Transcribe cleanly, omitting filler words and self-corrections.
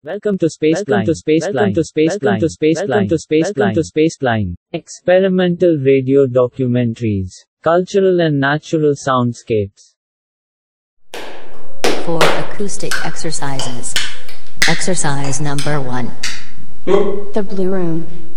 Welcome to Spaceline. Welcome to Spaceline. Welcome to Spaceline. To Spaceline. Experimental radio documentaries, cultural and natural soundscapes. 4 acoustic exercises. Exercise number 1. The Blue Room.